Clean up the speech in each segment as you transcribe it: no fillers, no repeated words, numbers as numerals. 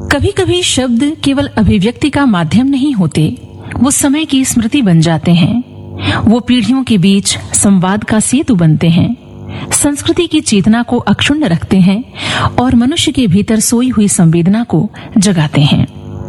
कभी कभी शब्द केवल अभिव्यक्ति का माध्यम नहीं होते, वो समय की स्मृति बन जाते हैं। वो पीढ़ियों के बीच संवाद का सेतु बनते हैं, संस्कृति की चेतना को अक्षुण्ण रखते हैं और मनुष्य के भीतर सोई हुई संवेदना को जगाते हैं।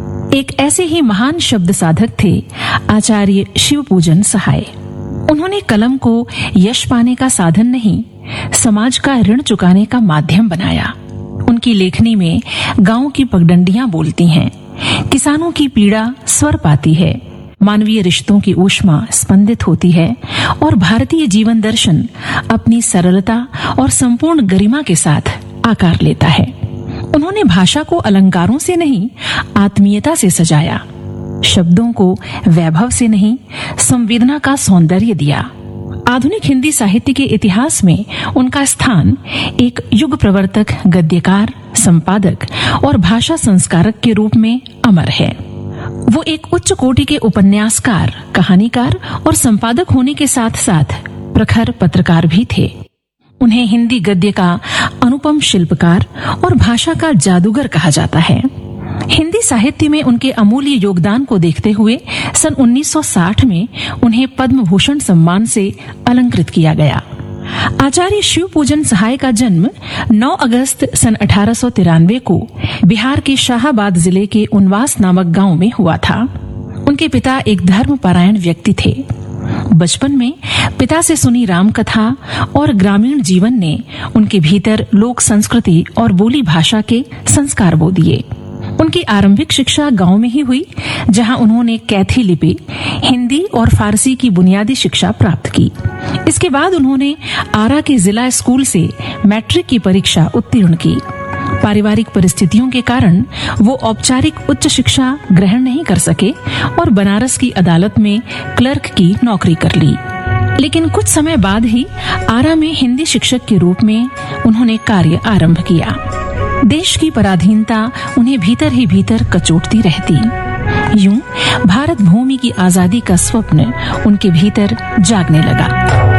एक ऐसे ही महान शब्द साधक थे आचार्य शिवपूजन सहाय। उन्होंने कलम को यश पाने का साधन नहीं, समाज का ऋण चुकाने का माध्यम बनाया। उनकी लेखनी में गांव की पगडंडियां बोलती हैं, किसानों की पीड़ा स्वर पाती है, मानवीय रिश्तों की ऊष्मा स्पंदित होती है और भारतीय जीवन दर्शन अपनी सरलता और संपूर्ण गरिमा के साथ आकार लेता है। उन्होंने भाषा को अलंकारों से नहीं, आत्मीयता से सजाया, शब्दों को वैभव से नहीं, संवेदना का सौंदर्य दिया। आधुनिक हिंदी साहित्य के इतिहास में उनका स्थान एक युग प्रवर्तक, गद्यकार, संपादक और भाषा संस्कारक के रूप में अमर है। वो एक उच्च कोटि के उपन्यासकार, कहानीकार और संपादक होने के साथ साथ प्रखर पत्रकार भी थे। उन्हें हिंदी गद्य का अनुपम शिल्पकार और भाषा का जादूगर कहा जाता है। हिंदी साहित्य में उनके अमूल्य योगदान को देखते हुए सन 1960 में उन्हें पद्म भूषण सम्मान से अलंकृत किया गया। आचार्य शिवपूजन सहाय का जन्म 9 अगस्त सन 1893 को बिहार के शाहाबाद जिले के उनवास नामक गांव में हुआ था। उनके पिता एक धर्मपरायण व्यक्ति थे। बचपन में पिता से सुनी राम कथा और ग्रामीण जीवन ने उनके भीतर लोक संस्कृति और बोली भाषा के संस्कार बो दिए। उनकी आरंभिक शिक्षा गांव में ही हुई, जहां उन्होंने कैथी लिपि, हिंदी और फारसी की बुनियादी शिक्षा प्राप्त की। इसके बाद उन्होंने आरा के जिला स्कूल से मैट्रिक की परीक्षा उत्तीर्ण की। पारिवारिक परिस्थितियों के कारण वो औपचारिक उच्च शिक्षा ग्रहण नहीं कर सके और बनारस की अदालत में क्लर्क की नौकरी कर ली। लेकिन कुछ समय बाद ही आरा में हिंदी शिक्षक के रूप में उन्होंने कार्य आरंभ किया। देश की पराधीनता उन्हें भीतर ही भीतर कचोटती रहती। यूं भारत भूमि की आजादी का स्वप्न उनके भीतर जागने लगा।